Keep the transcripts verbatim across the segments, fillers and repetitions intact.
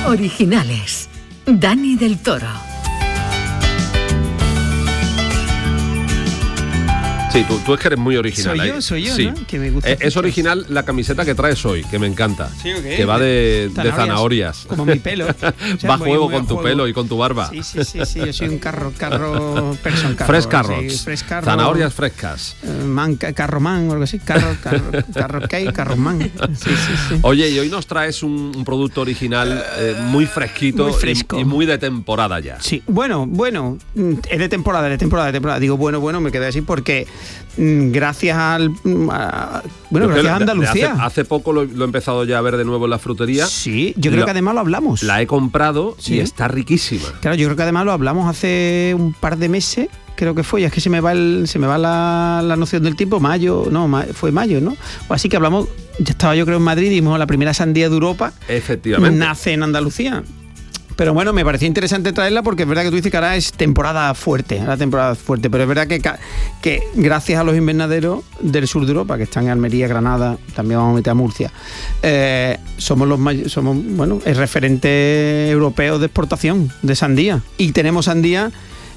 Originales. Dani del Toro. Sí, tú, tú es que eres muy original. Soy ¿eh? yo, soy yo, sí. ¿no? Que me gusta. Eh, es original la camiseta que traes hoy, que me encanta. ¿Sí o qué? Que va de zanahorias. De zanahorias. Como mi pelo. O sea, va a muy, juego muy con a tu juego. pelo y con tu barba. Sí, sí, sí, sí. Yo soy un carro, carro, person carro. Fresh carrots. Sí, fresh carro, zanahorias frescas. Uh, man, carro man o algo así. Carro, carro, carro cake, carro man. Sí, sí, sí. Oye, y hoy nos traes un, un producto original eh, muy fresquito muy fresco. Y, y muy de temporada ya. Sí, bueno, bueno, es de temporada, es de temporada, de temporada. Digo, bueno, bueno, me quedé así porque mm, gracias al... A, bueno, yo gracias a Andalucía. Hace, hace poco lo, lo he empezado ya a ver de nuevo en la frutería. Sí, yo creo la, que además lo hablamos. La he comprado sí. y está riquísima. Claro, yo creo que además lo hablamos hace un par de meses, creo que fue, y es que se me va el, se me va la, la noción del tiempo, mayo, no, ma, fue mayo, ¿no? O así que hablamos, ya estaba yo creo en Madrid y dijimos la primera sandía de Europa. Efectivamente. Nace en Andalucía. Pero bueno, me parecía interesante traerla porque es verdad que tú dices que ahora es temporada fuerte, ahora temporada fuerte, pero es verdad que, que gracias a los invernaderos del sur de Europa, que están en Almería, Granada, también vamos a meter a Murcia, eh, somos los may- somos, bueno, el referente europeo de exportación de sandía. Y tenemos sandía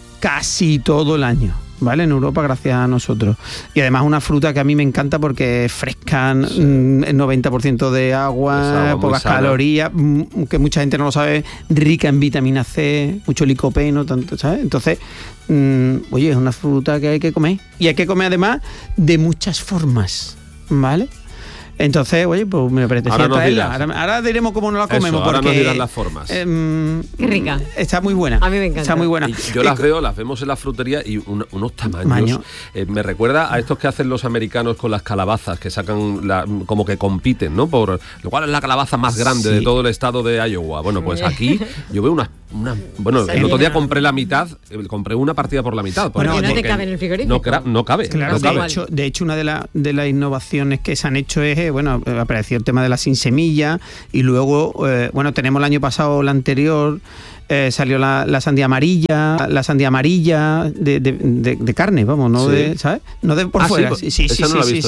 casi todo el año, ¿vale? En Europa, gracias a nosotros. Y además una fruta que a mí me encanta porque es fresca, sí. el noventa por ciento de agua, agua pocas calorías, que mucha gente no lo sabe, rica en vitamina C, mucho licopeno, tanto, ¿sabes? Entonces, mmm, oye, es una fruta que hay que comer. Y hay que comer además de muchas formas, ¿vale? Entonces, oye, pues me apetecía ahora traerla. Ahora, ahora diremos cómo no la comemos. Eso, ahora porque, nos dirás las formas. Eh, Qué rica. Está muy buena. A mí me encanta. Está muy buena. Y yo las veo, las vemos en la frutería y un, unos tamaños. Eh, me recuerda a estos que hacen los americanos con las calabazas, que sacan, la, como que compiten, ¿no? Por cuál es la calabaza más grande sí. de todo el estado de Iowa. Bueno, pues aquí yo veo unas... Una, bueno, el otro día compré la mitad, compré una partida por la mitad. Bueno, no te cabe en el frigorífico. No, cra- no cabe. Claro, no de, cabe. Hecho, de hecho, una de, la, de las innovaciones que se han hecho es, eh, bueno, apareció el tema de la sin semilla y luego, eh, bueno, tenemos el año pasado, la anterior, eh, salió la, la sandía amarilla, la sandía amarilla de, de, de, de carne, vamos, no sí. de, ¿sabes? No de por ah, fuera. Sí, sí, sí, esa sí, no la he sí, visto